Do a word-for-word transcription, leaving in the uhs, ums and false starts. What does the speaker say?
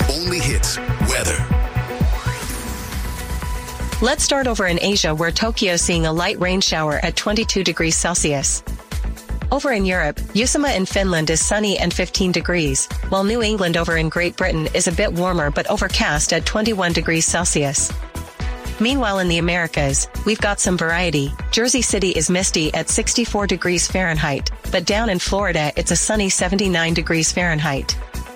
only hits weather. Let's start over in Asia, where Tokyo is seeing a light rain shower at twenty-two degrees Celsius. Over in Europe, Uusimaa in Finland is sunny and fifteen degrees, while New England over in Great Britain is a bit warmer but overcast at twenty-one degrees Celsius. Meanwhile in the Americas, we've got some variety. Jersey City is misty at sixty-four degrees Fahrenheit, but down in Florida it's a sunny seventy-nine degrees Fahrenheit.